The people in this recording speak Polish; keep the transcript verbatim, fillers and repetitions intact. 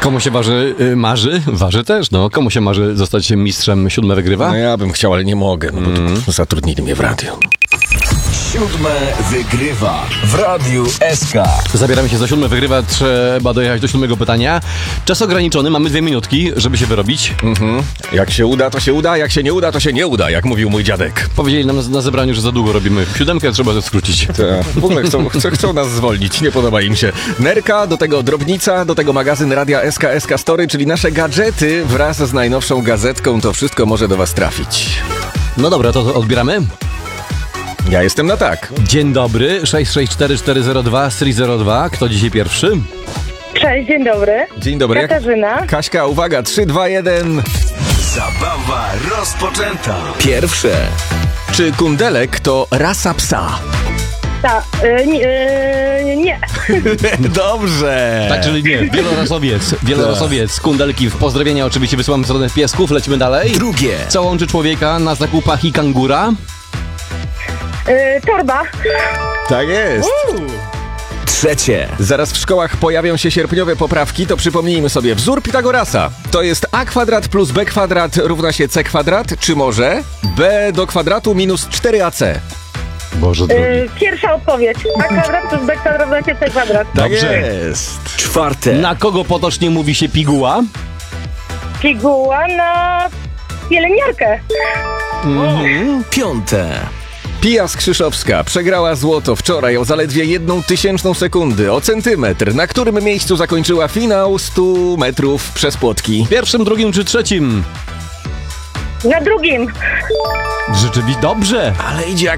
Komu się waży, y, marzy? Waży też, no. Komu się marzy zostać mistrzem Siódme Wygrywa? No ja bym chciał, ale nie mogę, no bo Mm. tu zatrudnili mnie w radiu. Siódme Wygrywa w Radiu S K. Zabieramy się za Siódme Wygrywa, trzeba dojechać do siódmego pytania. Czas ograniczony, mamy dwie minutki, żeby się wyrobić. Mhm. Jak się uda, to się uda, jak się nie uda, to się nie uda, jak mówił mój dziadek. Powiedzieli nam na zebraniu, że za długo robimy siódemkę, trzeba to skrócić. Te, w ogóle chcą, chcą, chcą nas zwolnić, nie podoba im się. Nerka, do tego Drobnica, do tego magazyn Radia S K, S K Story, czyli nasze gadżety wraz z najnowszą gazetką, to wszystko może do was trafić. No dobra, to odbieramy. Ja jestem na tak. Dzień dobry, sześć sześć cztery cztery zero dwa trzy zero dwa. Kto dzisiaj pierwszy? Cześć, dzień dobry. Dzień dobry. Katarzyna. Kaśka, uwaga, trzy, dwa, jeden. Zabawa rozpoczęta. Pierwsze. Czy kundelek to rasa psa? Ta, y, nie, y, nie. Dobrze. Tak, czyli nie. Wielorasowiec. Wielorasowiec. Kundelki. Pozdrowienia oczywiście wysyłamy w stronę piesków. Lecimy dalej. Drugie. Co łączy człowieka na zakupach i kangura? Y, torba. Tak jest. Trzecie. Zaraz w szkołach pojawią się sierpniowe poprawki, to przypomnijmy sobie wzór Pitagorasa. To jest a kwadrat plus b kwadrat równa się c kwadrat, czy może b do kwadratu minus cztery a c? Boże drogi. Y, pierwsza odpowiedź. A kwadrat plus b kwadrat równa się c kwadrat. Tak Dobrze. jest. Czwarte. Na kogo potocznie mówi się piguła? Piguła na pielęgniarkę. Piąte. Pia Skrzyszowska przegrała złoto wczoraj o zaledwie jedną tysięczną sekundy, o centymetr, na którym miejscu zakończyła finał stu metrów przez płotki. Pierwszym, drugim czy trzecim? Na drugim. Rzeczywiście dobrze. Ale idzie jak